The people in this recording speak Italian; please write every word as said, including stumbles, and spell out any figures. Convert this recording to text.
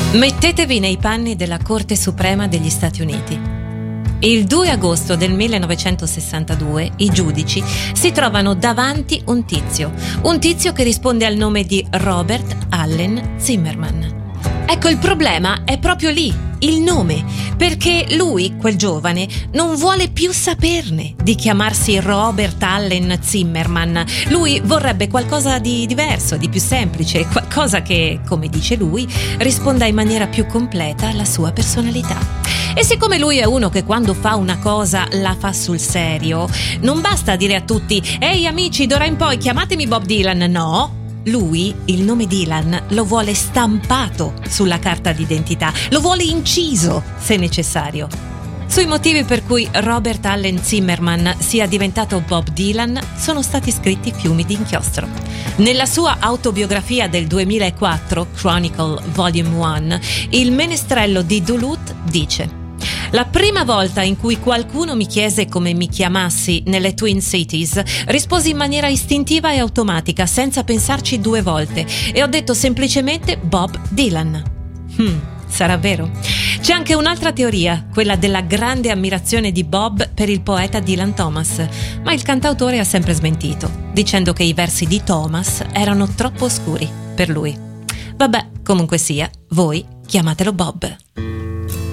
Mettetevi nei panni della Corte Suprema degli Stati Uniti. Il due agosto del millenovecentosessantadue i giudici si trovano davanti un tizio, un tizio che risponde al nome di Robert Allen Zimmerman. Ecco, il problema è proprio lì, il nome, perché lui, quel giovane, non vuole più saperne di chiamarsi Robert Allen Zimmerman. Lui vorrebbe qualcosa di diverso, di più semplice, qualcosa che, come dice lui, risponda in maniera più completa alla sua personalità. E siccome lui è uno che quando fa una cosa la fa sul serio, non basta dire a tutti «Ehi amici, d'ora in poi chiamatemi Bob Dylan», no! Lui il nome Dylan lo vuole stampato sulla carta d'identità, lo vuole inciso se necessario. Sui motivi per cui Robert Allen Zimmerman sia diventato Bob Dylan sono stati scritti fiumi di inchiostro. Nella sua autobiografia del duemilaquattro, Chronicle Volume uno, il menestrello di Duluth dice: «La prima volta in cui qualcuno mi chiese come mi chiamassi nelle Twin Cities, risposi in maniera istintiva e automatica, senza pensarci due volte, e ho detto semplicemente Bob Dylan». Hmm, sarà vero? C'è anche un'altra teoria, quella della grande ammirazione di Bob per il poeta Dylan Thomas, ma il cantautore ha sempre smentito, dicendo che i versi di Thomas erano troppo oscuri per lui. Vabbè, comunque sia, voi chiamatelo Bob.